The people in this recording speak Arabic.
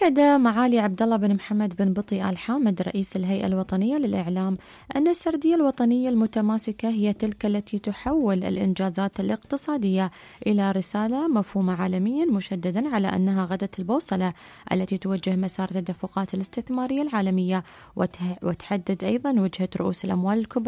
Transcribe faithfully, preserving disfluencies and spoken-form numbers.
أكد معالي عبد الله بن محمد بن بطي آل حامد رئيس الهيئة الوطنية للإعلام أن السردية الوطنية المتماسكة هي تلك التي تحول الإنجازات الاقتصادية إلى رسالة مفهومة عالميا، مشددا على أنها غدة البوصلة التي توجه مسار التدفقات الاستثمارية العالمية وتحدد أيضا وجهة رؤوس الأموال الكبرى